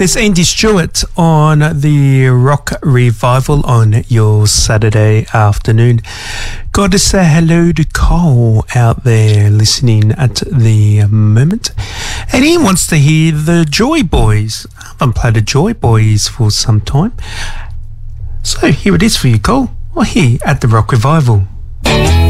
There's Andy Stewart on the Rock Revival on your Saturday afternoon. Got to say hello to Cole out there listening at the moment. And he wants to hear the Joy Boys. I haven't played the Joy Boys for some time. So here it is for you, Cole. Or here at the Rock Revival.